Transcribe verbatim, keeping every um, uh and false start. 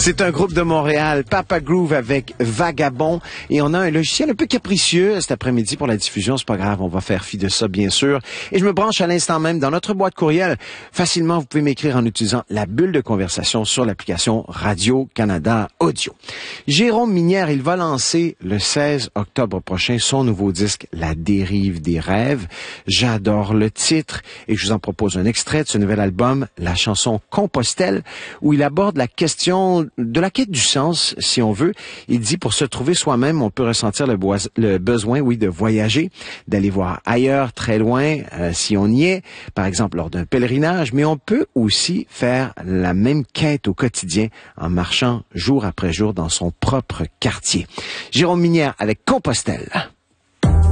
C'est un groupe de Montréal, Papa Groove avec Vagabond. Et on a un logiciel un peu capricieux cet après-midi pour la diffusion. C'est pas grave, on va faire fi de ça, bien sûr. Et je me branche à l'instant même dans notre boîte courriel. Facilement, vous pouvez m'écrire en utilisant la bulle de conversation sur l'application Radio-Canada Audio. Jérôme Minière, il va lancer le seize octobre prochain son nouveau disque La dérive des rêves. J'adore le titre et je vous en propose un extrait de ce nouvel album, la chanson Compostelle, où il aborde la question de la quête du sens, si on veut. Il dit, pour se trouver soi-même, on peut ressentir le, bois- le besoin, oui, de voyager, d'aller voir ailleurs, très loin, euh, si on y est, par exemple lors d'un pèlerinage, mais on peut aussi faire la même quête au quotidien en marchant jour après jour dans son propre quartier. Jérôme Minière avec Compostelle.